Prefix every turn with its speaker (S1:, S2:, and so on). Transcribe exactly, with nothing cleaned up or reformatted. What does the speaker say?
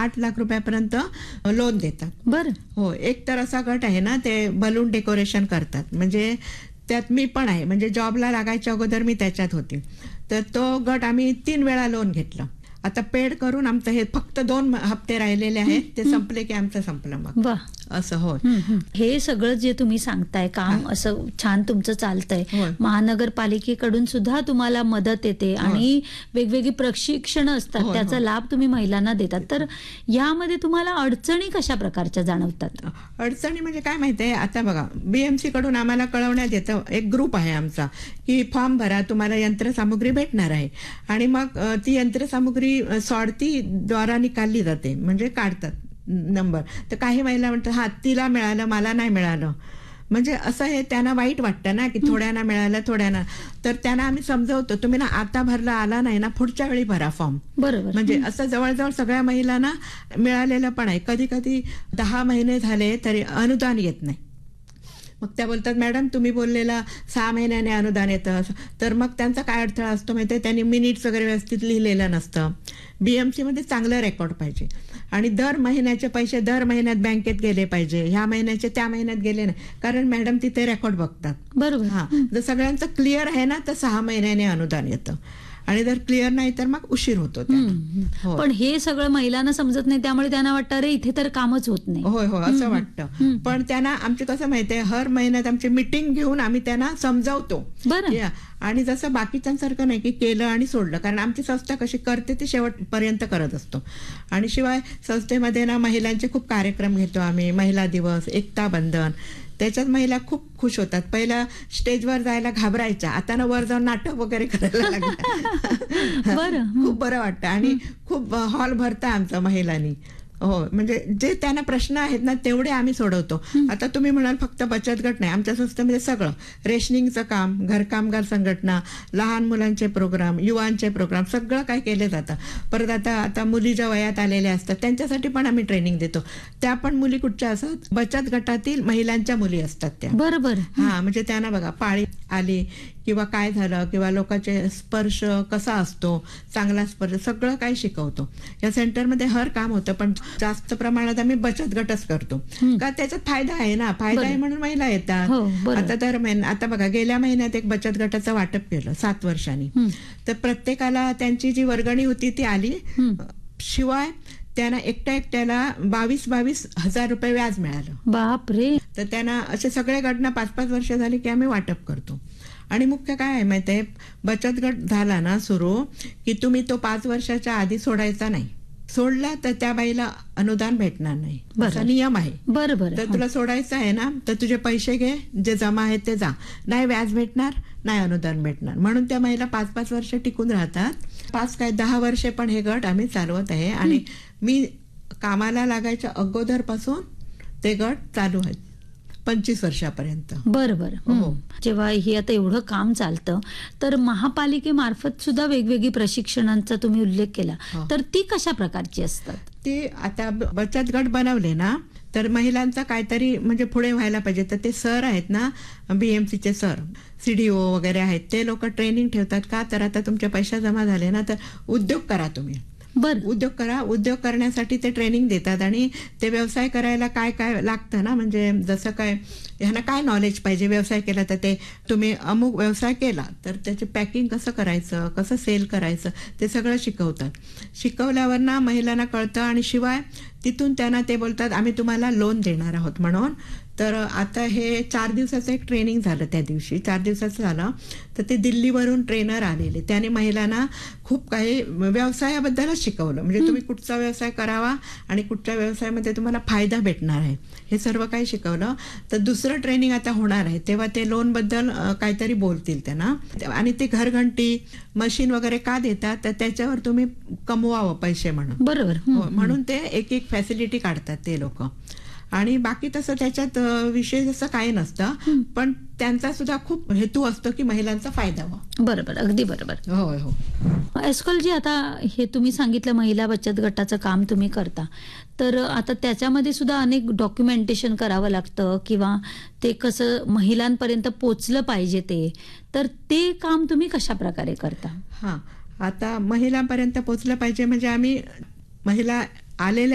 S1: आठ लाख रुपयापर्यंत लोन देतात.
S2: बरं.
S1: हो, एक तर असा गट आहे ना, ते बलून डेकोरेशन करतात. म्हणजे त्यात मी पण आहे, म्हणजे जॉबला लागायच्या अगोदर मी त्याच्यात होती. तर तो गट आम्ही तीन वेळा लोन घेतलं. आता पेड करून आमचं हे फक्त दोन हप्ते राहिलेले आहेत, ते संपले की आमचं संपलं मग.
S2: वा,
S1: असं हो.
S2: हे सगळं जे तुम्ही सांगताय काम असं छान तुमचं चालतंय. महानगरपालिकेकडून सुद्धा तुम्हाला मदत येते आणि वेगवेगळी प्रशिक्षण असतात, त्याचा लाभ तुम्ही महिलांना देतात. तर यामध्ये तुम्हाला अडचणी कशा प्रकारच्या जाणवतात?
S1: अडचणी म्हणजे काय माहितीये, आता बघा बीएमसी कडून आम्हाला कळवण्यात येतं, एक ग्रुप आहे आमचा, की फॉर्म भरा, तुम्हाला यंत्रसामुग्री भेटणार आहे. आणि मग ती यंत्रसामुग्री सॉडती द्वारा निकालली जाते, म्हणजे काढतात नंबर. तर काही महिला म्हणतात हा तिला मिळालं मला नाही मिळालं, म्हणजे असं हे त्यांना वाईट वाटतं ना, की थोड्यांना मिळालं थोड्यांना. तर त्यांना आम्ही समजवतो, तुम्ही ना आता भरला आला नाही ना, पुढच्या वेळी भरा फॉर्म.
S2: बरोबर.
S1: म्हणजे असं जवळजवळ सगळ्या महिलांना मिळालेलं पण आहे. कधी कधी दहा महिने झाले तरी अनुदान येत नाही. मग त्या बोलतात मॅडम तुम्ही बोललेला सहा महिन्याने अनुदान येतं. तर मग त्यांचा काय अडथळा असतो माहिती, त्यांनी मिनिट्स वगैरे व्यवस्थित लिहिलेलं नसतं. बीएमसी मध्ये चांगलं रेकॉर्ड पाहिजे आणि दर महिन्याचे पैसे दर महिन्यात बँकेत गेले पाहिजे, ह्या महिन्याचे त्या महिन्यात गेले नाही, कारण मॅडम तिथे रेकॉर्ड बघतात.
S2: बरोबर.
S1: हा, जर सगळ्यांचं क्लिअर आहे ना तर सहा महिन्याने अनुदान येतं आणि जर क्लिअर नाही तर मग उशीर होतो.
S2: हो. पण हे सगळं महिलांना समजत नाही, त्यामुळे त्यांना वाटतं अरे इथे तर कामच होत नाही.
S1: होय हो, असं वाटतं. पण त्यांना आमचे कसं माहितीये, हर महिन्यात आमची मीटिंग घेऊन आम्ही त्यांना समजावतो.
S2: बरं.
S1: आणि जसं बाकीच्यांसारखं नाही की केलं आणि सोडलं, कारण आमची संस्था कशी करते ती शेवटपर्यंत करत असतो. आणि शिवाय संस्थेमध्ये ना महिलांचे खूप कार्यक्रम घेतो आम्ही, महिला दिवस, एकता बंधन, त्याच्यात महिला खूप खुश होतात. पहिला स्टेजवर जायला घाबरायच्या, आता ना वर जाऊन नाटक वगैरे करायला लागल्या.
S2: बरं.
S1: खूप बरं वाटतं आणि खूप हॉल भरता आमचा महिलांनी. हो, म्हणजे जे त्यांना प्रश्न आहेत ना तेवढे आम्ही सोडवतो. आता तुम्ही म्हणाल फक्त बचत गट नाही, आमच्या संस्थेमध्ये सगळं रेशनिंगचं काम, घरकामगार संघटना, लहान मुलांचे प्रोग्राम, युवांचे प्रोग्राम, सगळं काय केलं जातं. परत आता आता मुली ज्या वयात आलेल्या असतात त्यांच्यासाठी पण आम्ही ट्रेनिंग देतो. त्या पण मुली कुठच्या असतात, बचत गटातील महिलांच्या मुली असतात त्या.
S2: बरोबर.
S1: हा, म्हणजे त्यांना बघा पाळी आली किंवा काय झालं किंवा लोकांचे स्पर्श कसा असतो, चांगला स्पर्श, सगळं काय शिकवतो. या सेंटरमध्ये हर काम होतं, पण जास्त प्रमाणात आम्ही बचत गटच करतो. का त्याच्यात फायदा आहे ना, फायदा आहे म्हणून महिला येतात. आता दर महिना, आता बघा गेल्या महिन्यात एक बचत गटाचं वाटप केलं सात वर्षांनी. तर प्रत्येकाला त्यांची जी वर्गणी होती ती आली, शिवाय त्यांना एकट्या एकट्याला बावीस बावीस हजार रुपये व्याज मिळालं.
S2: बापरे.
S1: तर त्यांना असे सगळे गटना पाच पाच वर्ष झाली की आम्ही वाटप करतो. आणि मुख्य काय आहे माहितीये, बचत गट झाला ना सुरू की तुम्ही तो पाच वर्षाच्या आधी सोडायचा नाही. सोडला तर त्या बाईला अनुदान भेटणार नाही, असा नियम आहे.
S2: बरोबर.
S1: तर तुला सोडायचं आहे ना तर तुझे पैसे घे, जे जमा आहेत ते जा, नाही व्याज भेटणार नाही अनुदान भेटणार. म्हणून त्या महिला पाच पाच वर्ष टिकून राहतात. पाच काय दहा वर्षे पण हे गट आम्ही चालवत आहे. आणि मी कामाला लागायच्या अगोदर पासून ते गट चालू आहेत, पंचवीस वर्षापर्यंत.
S2: बरोबर. हो. जेव्हा हे आता एवढं काम चालतं तर महापालिकेमार्फत सुद्धा वेगवेगळी प्रशिक्षणांचा तुम्ही उल्लेख केला, तर ती कशा प्रकारची असतात?
S1: ते आता बचत गट बनवले ना तर महिलांचा काहीतरी म्हणजे पुढे व्हायला पाहिजे. तर ते सर आहेत ना, बीएमसीचे सर, सीडीओ वगैरे आहेत, ते लोक ट्रेनिंग ठेवतात. का तर आता तुमचे पैसे जमा झाले ना तर उद्योग करा तुम्ही.
S2: बर
S1: उद्योग करा. उद्योग करण्यासाठी ते ट्रेनिंग देतात आणि ते व्यवसाय करायला काय काय लागतं ना, म्हणजे जसं काय ह्यांना काय नॉलेज पाहिजे. व्यवसाय केला तर ते तुम्ही अमुक व्यवसाय केला तर त्याचे पॅकिंग कसं करायचं, कसं सेल करायचं, ते सगळं शिकवतात. शिकवल्यावर ना महिलांना कळतं आणि शिवाय तिथून त्यांना ते बोलतात आम्ही तुम्हाला लोन देणार आहोत म्हणून. तर आता हे चार दिवसाचं एक ट्रेनिंग झालं, त्या दिवशी चार दिवसाचं झालं. तर ते दिल्लीवरून ट्रेनर आलेले, त्याने महिलांना खूप काही व्यवसायाबद्दलच शिकवलं. म्हणजे तुम्ही कुठचा व्यवसाय करावा आणि कुठच्या व्यवसायामध्ये तुम्हाला फायदा भेटणार आहे हे सर्व काही शिकवलं. तर दुसरं ट्रेनिंग आता होणार आहे तेव्हा ते लोन बद्दल काहीतरी बोलतील त्यांना. आणि ते घरघंटी मशीन वगैरे का देतात तर त्याच्यावर तुम्ही कमवावं पैसे म्हणून.
S2: बरोबर.
S1: म्हणून ते एक एक फॅसिलिटी काढतात ते लोक. आणि बाकी तसं त्याच्यात विशेष असं काही नसतं, पण त्यांचा सुद्धा खूप हेतू असतो की महिलांचा फायदा व्हावा.
S2: बरोबर, अगदी बरोबर.
S1: होय हो.
S2: एस्कॉल जी आता हे तुम्ही सांगितलं महिला बचत गटाचं काम तुम्ही करता, तर आता त्याच्यामध्ये सुद्धा अनेक डॉक्युमेंटेशन करावं लागतं किंवा ते कसं महिलांपर्यंत पोचलं पाहिजे ते, तर ते काम तुम्ही कशा प्रकारे करता?
S1: हा, आता महिलांपर्यंत पोचलं पाहिजे म्हणजे आम्ही महिला आलेल्या